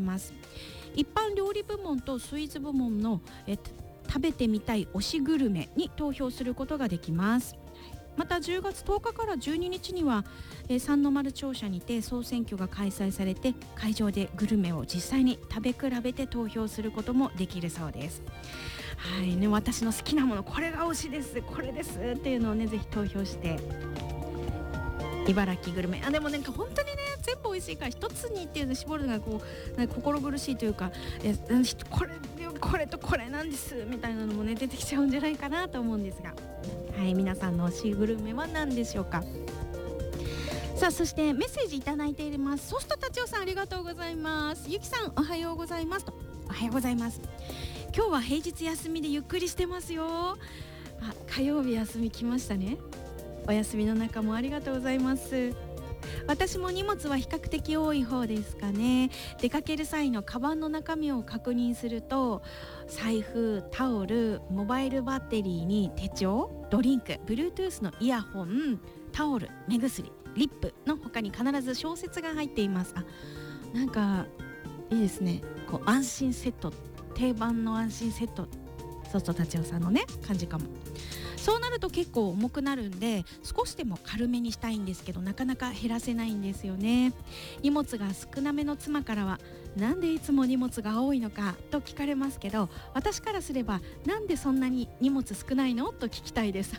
ます。一般料理部門とスイーツ部門の食べてみたい推しグルメに投票することができます。また10月10日から12日には三の丸庁舎にて総選挙が開催されて、会場でグルメを実際に食べ比べて投票することもできるそうです。はいね、私の好きなもの、これが推しです、これですっていうのをね、ぜひ投票して。茨城グルメ、でもなんか本当にね、全部美味しいから一つにっていうのを絞るのがこうなんか心苦しいというか、これとこれなんですみたいなのもね、出てきちゃうんじゃないかなと思うんですが、はい、皆さんの推しグルメは何でしょうか。さあ、そしてメッセージいただいています。ソストタチオさん、ありがとうございます。ゆきさん、おはようございますと。おはようございます。今日は平日休みでゆっくりしてますよ。火曜日休み来ましたね。お休みの中もありがとうございます。私も荷物は比較的多い方ですかね。出かける際のカバンの中身を確認すると、財布、タオル、モバイルバッテリーに手帳、ドリンク、Bluetooth のイヤホン、タオル、目薬、リップの他に必ず小説が入っています。なんかいいですね。こう安心セット、定番の安心セット、ソストタチオさんのね感じかも。そうなると結構重くなるんで、少しでも軽めにしたいんですけど、なかなか減らせないんですよね。荷物が少なめの妻からは、なんでいつも荷物が多いのかと聞かれますけど、私からすれば、なんでそんなに荷物少ないのと聞きたいです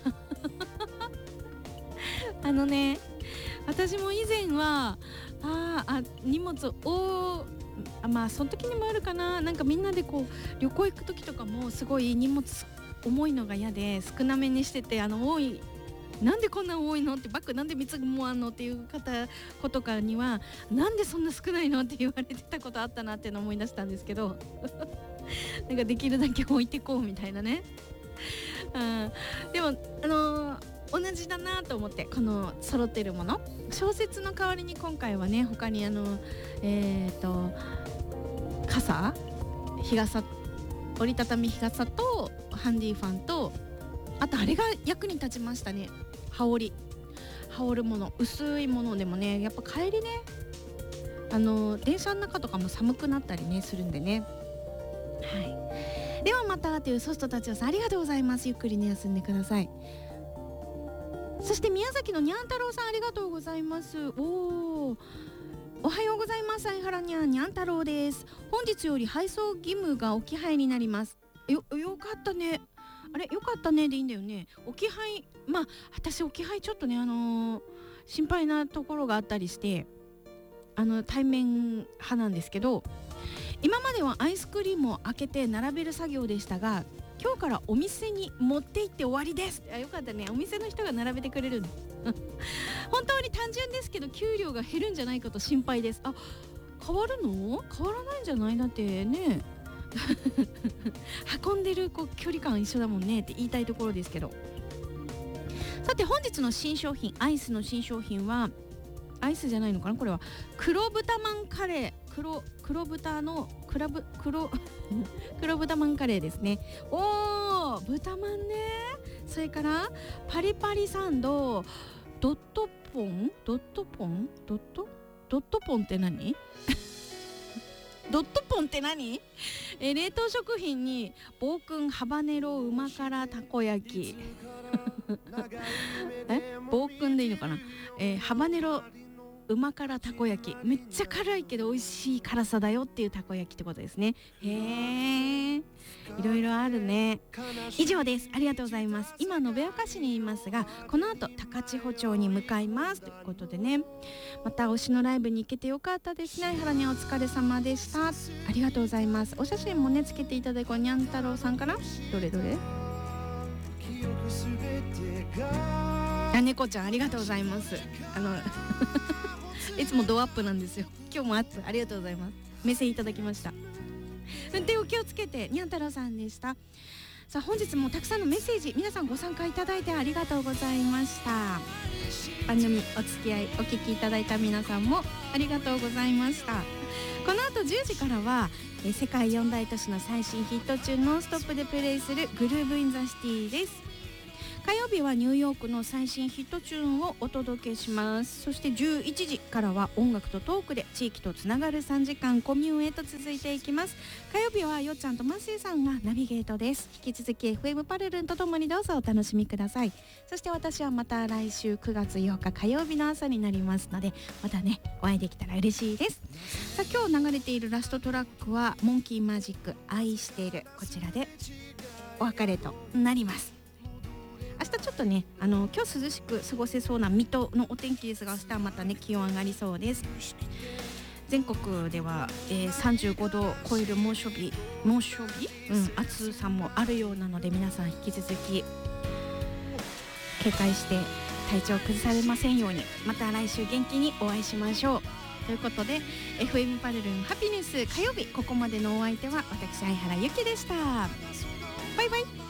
私も以前は荷物その時にもあるかな。なんかみんなでこう旅行行く時とかもすごい荷物重いのが嫌で少なめにしてて、多い、なんでこんな多いのって、バッグなんで3つもあんのっていう子とかには、なんでそんな少ないのって言われてたことあったなっていうのを思い出したんですけどなんかできるだけ置いてこうみたいなね。でも同じだなと思って、この揃ってるもの、小説の代わりに今回はね、他に傘、日傘、折りたたみ日傘とハンディファンと、あとあれが役に立ちましたね。羽織るもの、薄いものでもね、やっぱ帰りね、電車の中とかも寒くなったりねするんでね。はい、ではまたというソストタチオさん、ありがとうございます。ゆっくりね休んでください。そして宮崎のにゃん太郎さん、ありがとうございます。おはようございます。相原にゃん太郎です。本日より配送義務が置き配になります。よかったね。よかったねでいいんだよね。置き配、私置き配ちょっとね心配なところがあったりして、対面派なんですけど、今まではアイスクリームを開けて並べる作業でしたが、今日からお店に持って行って終わりです。よかったね、お店の人が並べてくれるの本当に単純ですけど、給料が減るんじゃないかと心配です。変わるの？変わらないんじゃない？だってね運んでる距離感一緒だもんねって言いたいところですけど。さて本日の新商品、アイスの新商品は、アイスじゃないのかな、これは黒豚まんカレー、黒豚の黒豚まんカレーですね。豚まんね。それからパリパリサンド、ドットポンって何ドットポンって何冷凍食品に暴君ハバネロうま辛たこ焼き暴君でいいのかな、ハバネロうま辛たこ焼き、めっちゃ辛いけど美味しい辛さだよっていうたこ焼きってことですね。へー、いろいろあるね。以上です。ありがとうございます。今延岡市にいますが、この後高千穂町に向かいますということでね、また推しのライブに行けてよかったですね。原にゃんお疲れ様でした。ありがとうございます。お写真もねつけていただいて、にゃん太郎さんかな、どれ猫ちゃん、ありがとうございます。いつもドアップなんですよ。今日もアップありがとうございます。目線いただきました。運転を気をつけて、にゃん太郎さんでした。さあ本日もたくさんのメッセージ、皆さんご参加いただいてありがとうございました。番組お付き合いお聞きいただいた皆さんもありがとうございました。この後10時からは世界4大都市の最新ヒット中ノンストップでプレイするグルーブインザシティです。 火曜日はニューヨークの最新ヒットチューンをお届けします。そして11時からは音楽とトークで地域とつながる3時間コミューンへと続いていきます。火曜日はよっちゃんとマッシーさんがナビゲートです。引き続き FM パルルンとともにどうぞお楽しみください。そして私はまた来週9月8日火曜日の朝になりますので、またねお会いできたら嬉しいです。さあ今日流れているラストトラックはモンキーマジック愛している、こちらでお別れとなります。明日ちょっとね今日涼しく過ごせそうな水戸のお天気ですが、明日はまたね気温上がりそうです。全国では、35度を超える猛暑日、暑さもあるようなので、皆さん引き続き警戒して体調を崩されませんように。また来週元気にお会いしましょうということで、 FM パルルンハピネス火曜日、ここまでのお相手は私相原由紀でした。バイバイ。